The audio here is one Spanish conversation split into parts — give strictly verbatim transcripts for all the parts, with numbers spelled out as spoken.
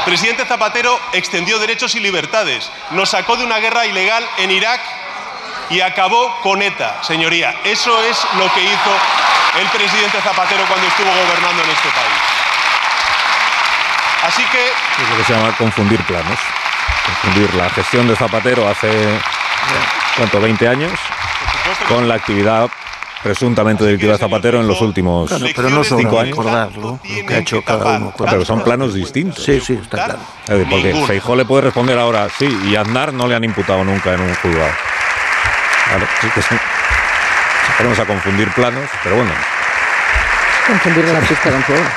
presidente Zapatero extendió derechos y libertades, nos sacó de una guerra ilegal en Irak y acabó con ETA, señoría. Eso es lo que hizo el presidente Zapatero cuando estuvo gobernando en este país. Así que... Es lo que se llama confundir planos. Confundir la gestión de Zapatero hace, ¿cuánto?, veinte años, con la actividad presuntamente delictiva de Zapatero en los últimos claro, pero no cinco años. Recordarlo, lo que ha hecho cada uno. Pero son planos distintos. Sí, sí, está claro. Porque Feijóo le puede responder ahora, sí, y a Aznar no le han imputado nunca en un juzgado. Claro, sí que sí. Vamos a confundir planos, pero bueno. Confundir la pista con fuego.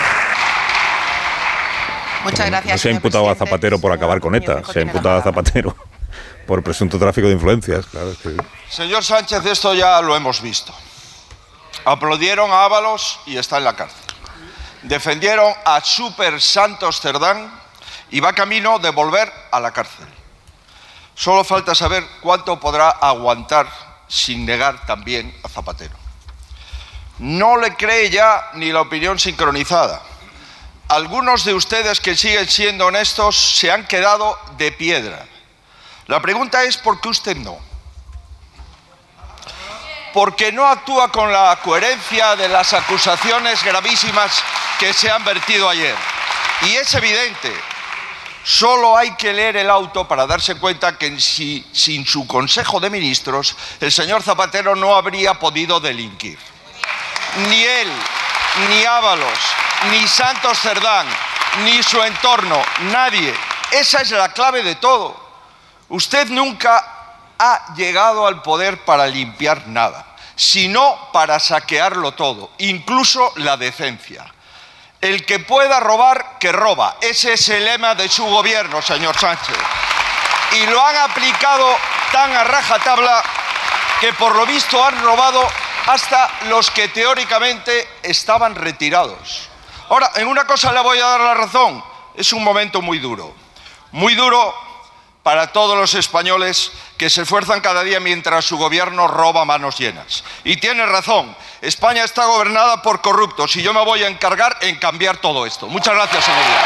Muchas gracias. No se ha imputado a Zapatero por acabar con ETA, se ha imputado a Zapatero por presunto tráfico de influencias. Claro, sí. Señor Sánchez, esto ya lo hemos visto. Aplaudieron a Ábalos y está en la cárcel. Defendieron a Super Santos Cerdán y va camino de volver a la cárcel. Solo falta saber cuánto podrá aguantar sin negar también a Zapatero. No le cree ya ni la opinión sincronizada. Algunos de ustedes que siguen siendo honestos se han quedado de piedra. La pregunta es ¿por qué usted no? Porque no actúa con la coherencia de las acusaciones gravísimas que se han vertido ayer. Y es evidente, solo hay que leer el auto para darse cuenta que si, sin su Consejo de Ministros el señor Zapatero no habría podido delinquir. Ni él, ni Ábalos, ni Santos Cerdán, ni su entorno, nadie. Esa es la clave de todo. Usted nunca ha llegado al poder para limpiar nada, sino para saquearlo todo, incluso la decencia. El que pueda robar, que roba. Ese es el lema de su gobierno, señor Sánchez. Y lo han aplicado tan a rajatabla que por lo visto han robado hasta los que teóricamente estaban retirados. Ahora, en una cosa le voy a dar la razón. Es un momento muy duro. Muy duro para todos los españoles que se esfuerzan cada día mientras su gobierno roba manos llenas. Y tiene razón. España está gobernada por corruptos y yo me voy a encargar en cambiar todo esto. Muchas gracias, señoría.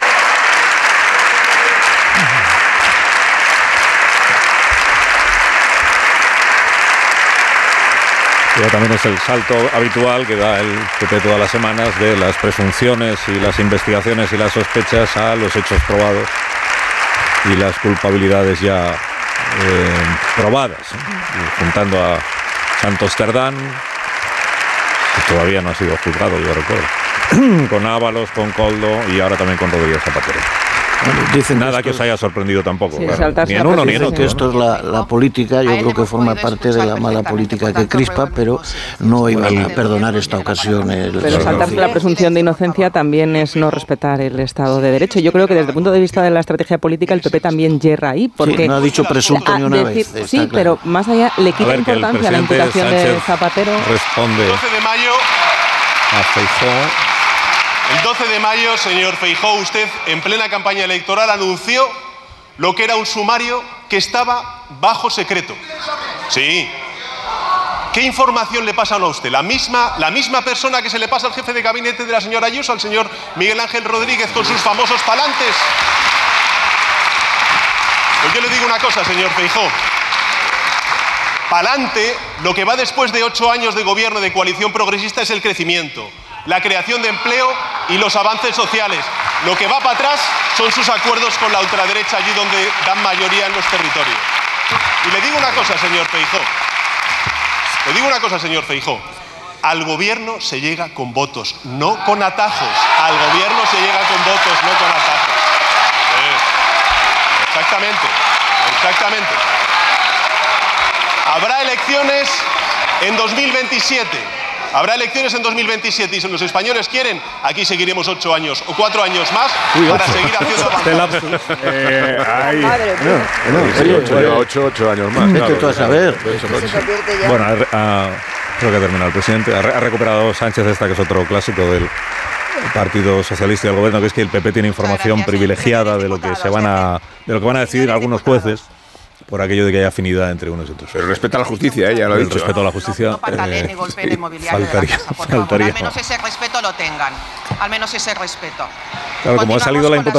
Pero también es el salto habitual que da el P P todas las semanas de las presunciones y las investigaciones y las sospechas a los hechos probados y las culpabilidades ya eh, probadas, ¿eh? Juntando a Santos Cerdán, que todavía no ha sido juzgado, yo recuerdo, con Ábalos, con Koldo y ahora también con Rodríguez Zapatero. Bueno, dicen nada que, que os haya sorprendido tampoco, sí, claro. Ni en uno ni en otro. Que esto es la, la política, yo creo que forma parte de la mala política que crispa, pero no iban a perdonar esta ocasión. El pero saltarse la presunción de inocencia también es no respetar el Estado de Derecho. Yo creo que desde el punto de vista de la estrategia política el P P también yerra ahí, porque sí, no ha dicho presunto ni una decir, vez. Sí, claro. Pero más allá le quita importancia a la imputación Sánchez de Zapatero. Responde el doce de mayo a Feijóo. El doce de mayo, señor Feijóo, usted en plena campaña electoral anunció lo que era un sumario que estaba bajo secreto. Sí. ¿Qué información le pasan a usted? ¿La misma, la misma persona que se le pasa al jefe de gabinete de la señora Ayuso, al señor Miguel Ángel Rodríguez, con sus famosos palantes? Pues yo le digo una cosa, señor Feijóo. Pa'lante, lo que va después de ocho años de gobierno de coalición progresista es el crecimiento, la creación de empleo y los avances sociales. Lo que va para atrás son sus acuerdos con la ultraderecha allí donde dan mayoría en los territorios. Y le digo una cosa, señor Feijóo. Le digo una cosa, señor Feijóo. Al gobierno se llega con votos, no con atajos. Al gobierno se llega con votos, no con atajos. Sí. Exactamente. Exactamente. Habrá elecciones en dos mil veintisiete. Habrá elecciones en dos mil veintisiete y si los españoles quieren, aquí seguiremos ocho años o cuatro años más Uy, para ocho. seguir haciendo avanzar. eh, ay. Madre no, no, sí, ocho, ocho, ocho, ocho años más. Claro, tú a saber. Bueno, a, a, creo que ha terminado el presidente. Ha, ha recuperado Sánchez esta, que es otro clásico del Partido Socialista y del Gobierno, que es que el P P tiene información privilegiada de lo que se van a, de lo que van a decidir algunos jueces, por aquello de que hay afinidad entre unos y otros. Pero respeta a la justicia, ella ¿eh? lo ha el dicho. El respeto a la justicia. No pataleen eh, ni golpeen el mobiliario faltaría, de la casa, por faltaría. favor. Al menos ese respeto lo tengan. Al menos ese respeto. Claro, como ha salido la imputación